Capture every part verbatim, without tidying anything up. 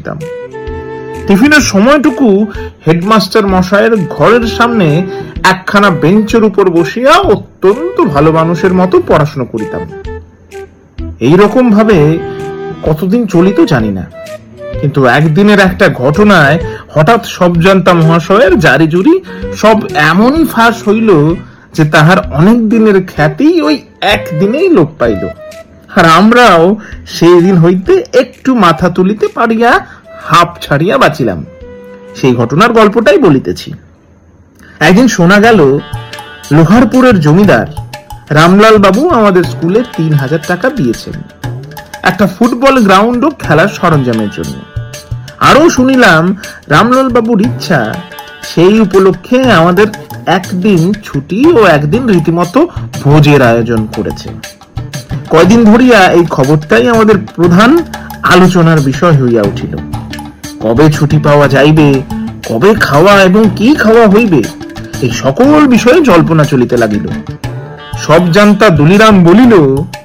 দিতাম। টিফিনের সময়টুকু হেডমাস্টার মশাইয়ের ঘরের সামনে একখানা বেঞ্চের উপর বসিয়া অত্যন্ত ভালো মানুষের মতো পড়াশোনা করিতাম। এইরকম ভাবে কতদিন চলিত জানি না, কিন্তু একদিনের একটা ঘটনায় হঠাৎ সব জানতা মহাশয়ের জারি জুরি সব এমনই ফাঁস হইল যে তাহার অনেক দিনের খ্যাতি ওই একদিনেই লোপ পাইল। আর আমরাও সেই দিন হইতে একটু মাথা তুলিতে পারিয়া হাঁপ ছাড়িয়া বাঁচিলাম। সেই ঘটনার গল্পটাই বলিতেছি। একদিন শোনা গেল লোহারপুরের জমিদার রামলাল বাবু আমাদের স্কুলে তিন হাজার টাকা দিয়েছেন একটা ফুটবল গ্রাউন্ড ও খেলার সরঞ্জামের জন্য। আরো শুনিলাম রামলাল বাবুর ইচ্ছা সেই উপলক্ষে আমাদের একদিন ছুটি ও একদিন রীতিমতো ভোজের আয়োজন করেছে। কয়দিন ধরিয়া এই খবরটাই আমাদের প্রধান আলোচনার বিষয় হইয়া উঠিল। কবে ছুটি পাওয়া যাইবে, কবে খাওয়া এবং কি খাওয়া হইবে, এই সকল বিষয়ে জল্পনা চলিতে লাগিল। সব জানতা দুলিরাম বলিল,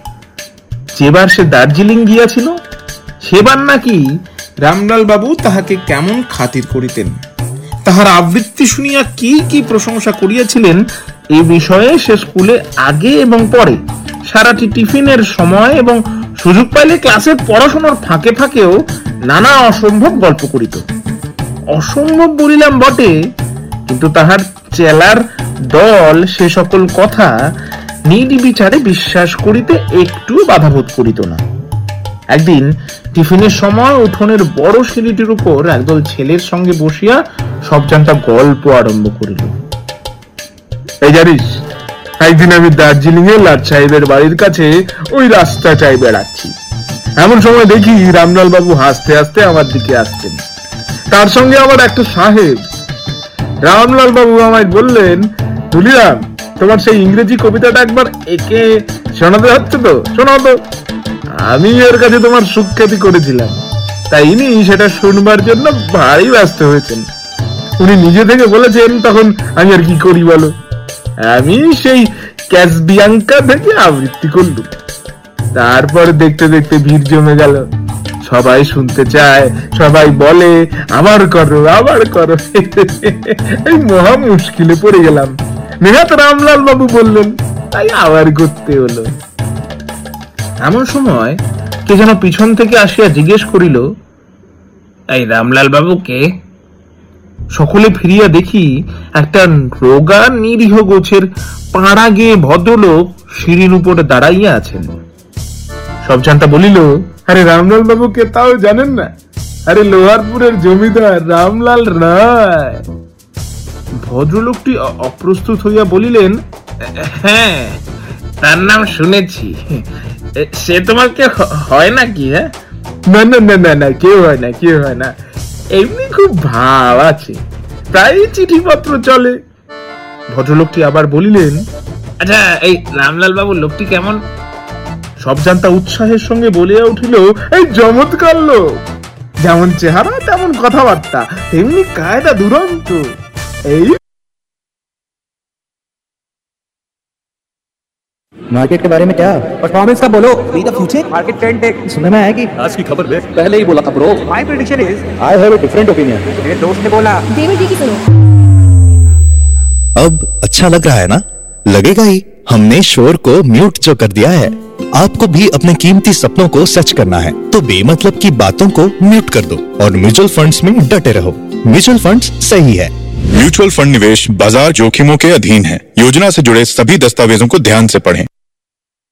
যেবার সে দার্জিলিং গিয়াছিল সেবার নাকি রামলাল বাবু তাহাকে কেমন খাতির করিতেন, তাহার আবৃত্তি শুনিয়া কি কি প্রশংসা করিয়াছিলেন, এই বিষয়ে সে স্কুলে আগে এবং পরে সারাটি টিফিনের সময় এবং সুযোগ পাইলে ক্লাসের পড়াশোনার ফাঁকে ফাঁকেও নানা অসম্ভব গল্প করিত। অসম্ভব বলিলাম বটে, কিন্তু তাহার চেলার দল সে সকল কথা নির্বিচারে বিশ্বাস করিতে একটু বাধাবোধ করিত না। একদিন টিফিনের সময় উঠোনের বড় সিঁড়িটির উপর একদল ছেলের সঙ্গে বসিয়া সব জানতা গল্প আরম্ভ করিল। এই জানিস, একদিন আমি দার্জিলিং এ লাট সাহেবের বাড়ির কাছে ওই রাস্তা চাই বেড়াচ্ছি, এমন সময় দেখি রামলাল বাবু হাসতে হাসতে আমার দিকে আসছেন, তার সঙ্গে আমার একটা সাহেব। রামলাল বাবু আমায় বললেন, দুলিরাম, তোমার সেই ইংরেজি কবিতাটা একবার একে শোনাতে হচ্ছে তো, শোনাও তো। আমি এর কাছে তোমার সুখ্যাতি করেছিলাম, তাই ইনি সেটা শুনবার জন্য ভারী ব্যস্ত হয়েছেন। উনি নিজে থেকে বলেছেন, তখন আমি আর কি করি বলো, আমি সেই ক্যাসবিয়াঙ্কা থেকে আবৃত্তি করলুম। তারপর দেখতে দেখতে ভিড় জমে গেল, সবাই শুনতে চায়, সবাই বলে আবার করো আবার করো। এই মহা মুশকিলে পড়ে গেলাম। নেহাত রামলাল বাবু বললেন, তাই আবার করতে হলো। এমন সময় কে যেন পিছন থেকে আসিয়া জিজ্ঞেস করিল, এই রামলাল বাবু কে? সকলে ফিরিয়া দেখি একটা রোগা নিরীহ গোছের পাড়া গেয়ে ভদ্রলোক সিঁড়ির উপরে দাঁড়াইয়া আছেন। সব জানতা বলিল, আরে রামলাল বাবু কে তাও জানেন না? আরে লোহারপুরের জমিদার রামলাল রায়। ভদ্রলোকটি অপ্রস্তুত হইয়া বলিলেন, হ্যাঁ, তার নাম শুনেছি। সে তোমার কে হয় নাকি? হ্যাঁ, না না না না না কেউ হয় না, কেউ হয় না, এমনি খুব ভাব আছে, প্রায় চিঠিপত্র চলে। ভদ্রলোকটি আবার বলিলেন, আচ্ছা, এই রামলাল বাবু লোকটি কেমন? সব জানতা উৎসাহের সঙ্গে বলিয়া উঠিল, এই চমৎকার লোক, যেমন চেহারা তেমন কথাবার্তা, তেমনি কায়দা দুরন্ত। এই मार्केट के बारे में क्या? परफॉर्मेंस का बोलो। Be the future? Market trend take. सुनने में आया कि आज की खबर दे। पहले ही बोला था bro. My prediction is I have a different opinion. मेरे दोस्त ने बोला। डेविड जी की सुनो। अब अच्छा लग रहा है ना? लगेगा ही, हमने शोर को म्यूट जो कर दिया है। आपको भी अपने कीमती सपनों को सच करना है तो बेमतलब की बातों को म्यूट कर दो और म्यूचुअल फंड्स में डटे रहो। म्यूचुअल फंड्स सही है। म्यूचुअल फंड निवेश बाजार जोखिमों के अधीन है। योजना से जुड़े सभी दस्तावेजों को ध्यान से पढ़ें।